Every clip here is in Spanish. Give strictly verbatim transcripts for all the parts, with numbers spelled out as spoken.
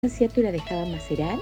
¿cierto? Y la dejaban macerar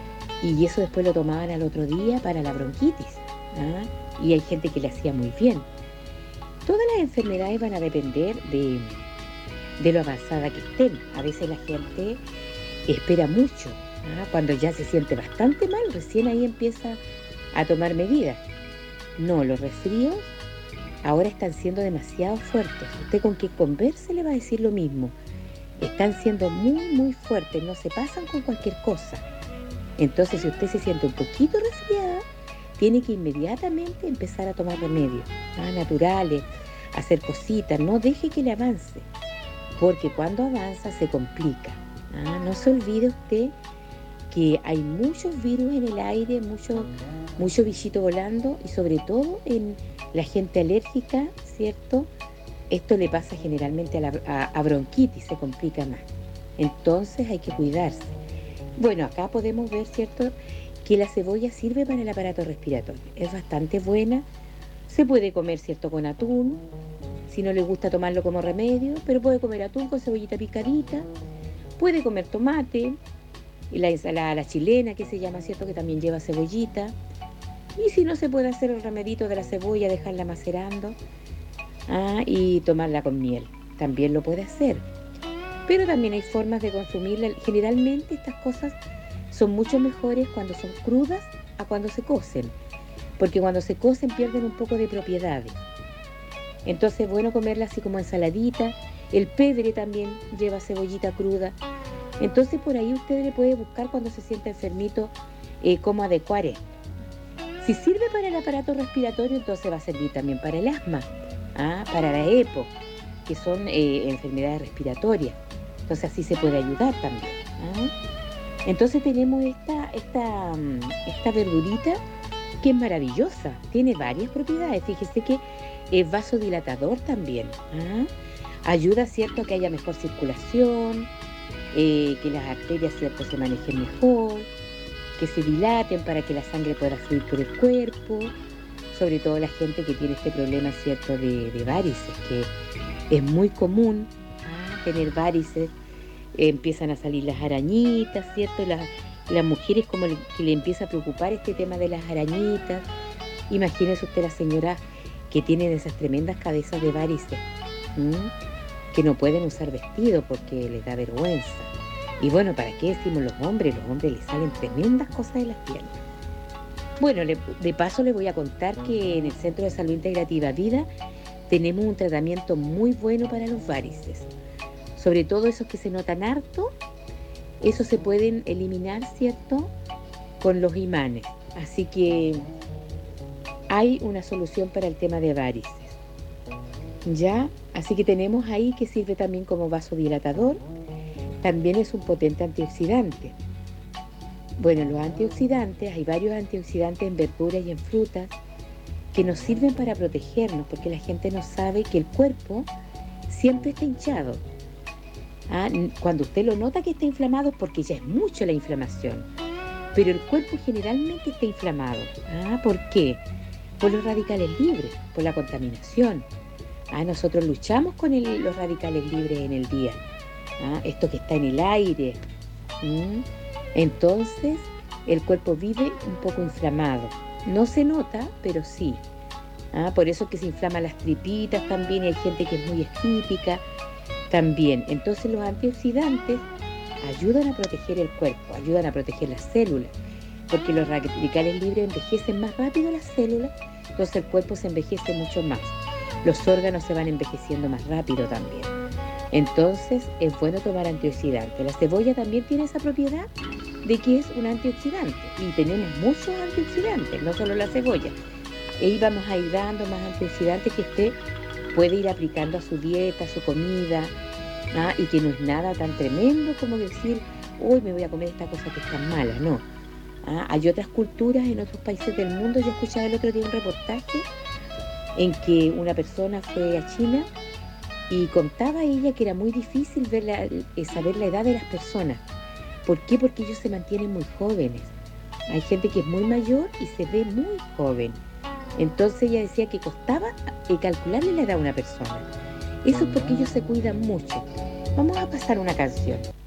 y eso después lo tomaban al otro día para la bronquitis. ¿Ah? Y hay gente que le hacía muy bien. Todas las enfermedades van a depender de, de lo avanzada que estén. A veces la gente espera mucho. ¿Ah? Cuando ya se siente bastante mal, recién ahí empieza a tomar medidas. No, los resfríos ahora están siendo demasiado fuertes. Usted con quien converse le va a decir lo mismo. Están siendo muy, muy fuertes, no se pasan con cualquier cosa. Entonces, si usted se siente un poquito resfriada, tiene que inmediatamente empezar a tomar remedios, ¿ah? naturales, hacer cositas, no deje que le avance, porque cuando avanza se complica. ¿Ah? No se olvide usted que hay muchos virus en el aire, mucho, mucho bichito volando y sobre todo en la gente alérgica, ¿cierto? Esto le pasa generalmente a, la, a, a bronquitis, se complica más. Entonces hay que cuidarse. Bueno, acá podemos ver, ¿cierto?, que la cebolla sirve para el aparato respiratorio. Es bastante buena. Se puede comer, ¿cierto?, con atún, si no le gusta tomarlo como remedio, pero puede comer atún con cebollita picadita. Puede comer tomate, y la ensalada la chilena, que se llama, ¿cierto?, que también lleva cebollita. Y si no se puede hacer el remedito de la cebolla, dejarla macerando, ah, y tomarla con miel. También lo puede hacer. Pero también hay formas de consumirla. Generalmente estas cosas son mucho mejores cuando son crudas a cuando se cocen, porque cuando se cocen pierden un poco de propiedades. Entonces es bueno comerla así como ensaladita. El pebre también lleva cebollita cruda. Entonces por ahí usted le puede buscar cuando se sienta enfermito eh, cómo adecuar esto. Si sirve para el aparato respiratorio, entonces va a servir también para el asma, ¿ah? para la EPO, que son eh, enfermedades respiratorias. Entonces así se puede ayudar también. ¿Ah? Entonces tenemos esta, esta, esta verdurita que es maravillosa, tiene varias propiedades. Fíjese que es vasodilatador también. ¿Ah? Ayuda, ¿cierto?, a que haya mejor circulación, eh, que las arterias, ¿cierto?, se manejen mejor, que se dilaten para que la sangre pueda fluir por el cuerpo, sobre todo la gente que tiene este problema, ¿cierto?, de, de varices, que es muy común, ¿ah?, tener varices. Eh, empiezan a salir las arañitas, ¿cierto? Las, las mujeres como le, que le empieza a preocupar este tema de las arañitas. Imagínese usted las señoras que tienen esas tremendas cabezas de varices, ¿m? que no pueden usar vestido porque les da vergüenza. Y bueno, ¿para qué decimos los hombres? Los hombres les salen tremendas cosas de las piernas. Bueno, le, de paso les voy a contar que en el Centro de Salud Integrativa Vida tenemos un tratamiento muy bueno para los varices. Sobre todo esos que se notan harto, esos se pueden eliminar, ¿cierto?, con los imanes. Así que hay una solución para el tema de varices. ¿Ya? Así que tenemos ahí que sirve también como vasodilatador. También es un potente antioxidante. Bueno, los antioxidantes, hay varios antioxidantes en verduras y en frutas que nos sirven para protegernos, porque la gente no sabe que el cuerpo siempre está hinchado. ¿Ah? Cuando usted lo nota que está inflamado es porque ya es mucho la inflamación, pero el cuerpo generalmente está inflamado. ¿Ah? ¿Por qué? Por los radicales libres, por la contaminación. ¿Ah? Nosotros luchamos con el, los radicales libres en el día. ¿Ah? Esto que está en el aire. ¿Mm? Entonces el cuerpo vive un poco inflamado. No se nota, pero sí. ¿Ah? Por eso es que se inflaman las tripitas también, y hay gente que es muy estípica también. Entonces los antioxidantes ayudan a proteger el cuerpo, ayudan a proteger las células, porque los radicales libres envejecen más rápido las células, entonces el cuerpo se envejece mucho más. Los órganos se van envejeciendo más rápido también. Entonces es bueno tomar antioxidantes. La cebolla también tiene esa propiedad de que es un antioxidante, y tenemos muchos antioxidantes, no solo la cebolla. Ahí vamos a ir dando más antioxidantes que usted puede ir aplicando a su dieta, a su comida, ¿ah? y que no es nada tan tremendo como decir, hoy me voy a comer esta cosa que es tan mala, no. ¿Ah? Hay otras culturas en otros países del mundo. Yo escuchaba el otro día un reportaje en que una persona fue a China y contaba ella que era muy difícil ver la, eh, saber la edad de las personas. ¿Por qué? Porque ellos se mantienen muy jóvenes. Hay gente que es muy mayor y se ve muy joven. Entonces ella decía que costaba eh, calcularle la edad a una persona. Eso es porque ellos se cuidan mucho. Vamos a pasar una canción.